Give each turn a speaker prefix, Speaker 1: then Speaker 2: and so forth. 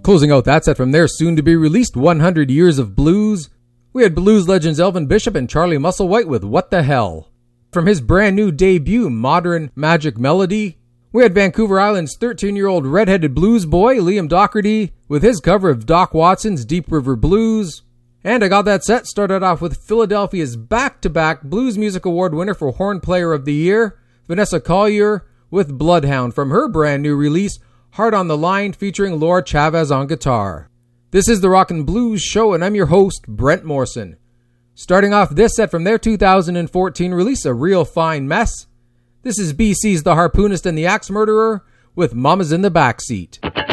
Speaker 1: Closing out that set from their soon-to-be-released 100 Years of Blues, we had blues legends Elvin Bishop and Charlie Musselwhite with What the Hell. From his brand new debut, Modern Magic Melody, we had Vancouver Island's 13-year-old redheaded blues boy, Liam Doherty, with his cover of Doc Watson's Deep River Blues. And I got that set started off with Philadelphia's back-to-back Blues Music Award winner for Horn Player of the Year, Vanessa Collier, with Bloodhound from her brand new release, Heart on the Line, featuring Laura Chavez on guitar. This is the Rockin' Blues Show, and I'm your host, Brent Morrison. Starting off this set from their 2014 release, A Real Fine Mess, this is BC's The Harpoonist and the Axe Murderer with Mama's in the Backseat.